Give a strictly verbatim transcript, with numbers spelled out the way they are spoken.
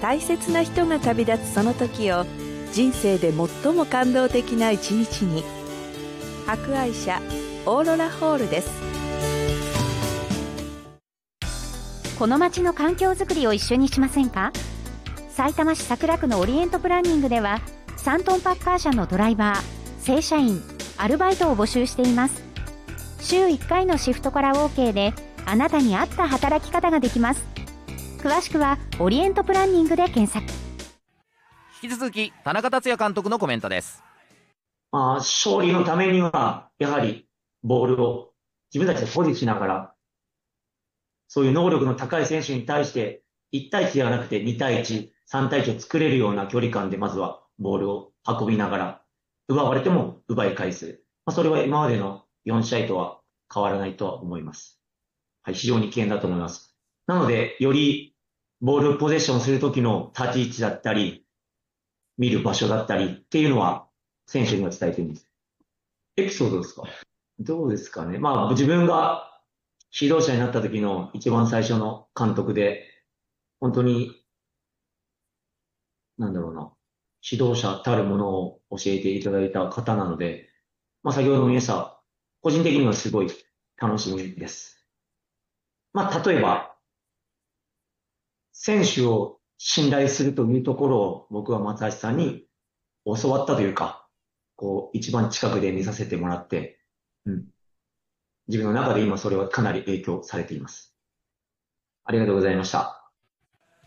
大切な人が旅立つその時を人生で最も感動的な一日に。博愛社オーロラホールです。 この街の環境づくりを一緒にしませんか。さいたま市桜区のオリエントプランニングではさんトンパッカー車のドライバー、正社員、アルバイトを募集しています。週いっかいのシフトから OK であなたに合った働き方ができます。詳しくはオリエントプランニングで検索。 引き続き田中達也監督のコメントです。 まあ、勝利のためにはやはりボールを自分たちで保持しながら、そういう能力の高い選手に対していち対いちではなくてに対いち、さん対いちを作れるような距離感でまずはボールを運びながら、奪われても奪い返す。まあ、それは今までのよん試合とは変わらないとは思います。はい、非常に危険だと思います。なので、よりボールポゼッションするときの立ち位置だったり、見る場所だったりっていうのは選手には伝えてるんです。エピソードですか？どうですかね。まあ、自分が指導者になった時の一番最初の監督で、本当に、なんだろうな、指導者たるものを教えていただいた方なので、まあ先ほども言いました、個人的にはすごい楽しみです。まあ例えば、選手を信頼するというところを僕は松橋さんに教わったというか、こう一番近くで見させてもらって、うん、自分の中で今それはかなり影響されています。ありがとうございました。